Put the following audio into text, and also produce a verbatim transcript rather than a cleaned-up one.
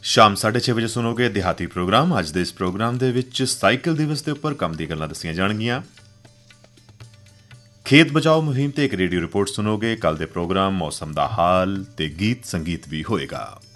ਸ਼ਾਮ ਸਾਢੇ ਛੇ ਵਜੇ ਸੁਣੋਗੇ ਦਿਹਾਤੀ ਪ੍ਰੋਗਰਾਮ। ਅੱਜ ਦੇ ਇਸ ਪ੍ਰੋਗਰਾਮ ਦੇ ਵਿੱਚ ਸਾਈਕਲ ਦਿਵਸ ਦੇ ਉੱਪਰ ਕੰਮ ਦੀਆਂ ਗੱਲਾਂ ਦੱਸੀਆਂ ਜਾਣਗੀਆਂ। ਖੇਤ ਬਚਾਓ ਮੁਹਿੰਮ ਤੇ ਇੱਕ ਰੇਡੀਓ ਰਿਪੋਰਟ ਸੁਣੋਗੇ। ਕੱਲ ਦੇ ਪ੍ਰੋਗਰਾਮ ਮੌਸਮ ਦਾ ਹਾਲ ਤੇ ਗੀਤ ਸੰਗੀਤ ਵੀ ਹੋਏਗਾ।